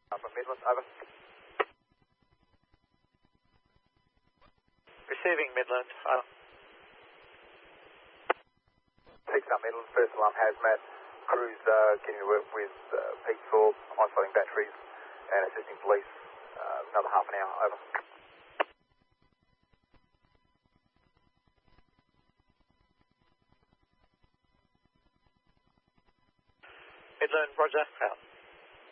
Midland, over. Receiving Midland, over. Picks up Midland, first alarm hazmat. Crews getting to work with Pete Thorpe, isolating batteries and assisting police. Another half an hour, over. Midland, roger, out.